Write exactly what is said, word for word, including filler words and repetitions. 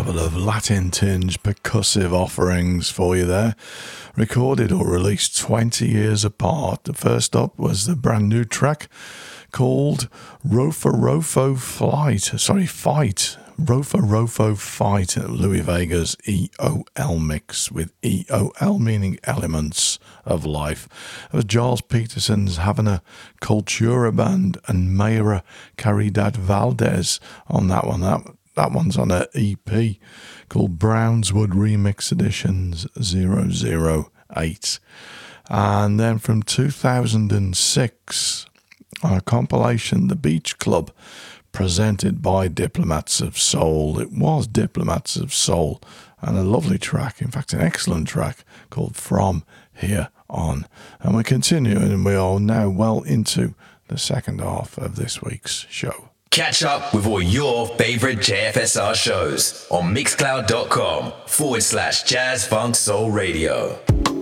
couple of Latin-tinged percussive offerings for you there, recorded or released twenty years apart. The first up was the brand new track called Rofa Rofo Flight, sorry, Fight, Rofa Rofo Fight, Louis Vega's E O L mix, with E O L meaning elements of life. It was Giles Peterson's Havana Cultura Band and Mayra Caridad Valdez on that one. That That one's on an E P called Brownswood Remix Editions zero zero eight. And then from two thousand six, on a compilation, The Beach Club, presented by Diplomats of Soul. It was Diplomats of Soul, and a lovely track, in fact an excellent track, called From Here On. And we're continuing, and we are now well into the second half of this week's show. Catch up with all your favourite J F S R shows on mixcloud.com forward slash jazz funk soul radio.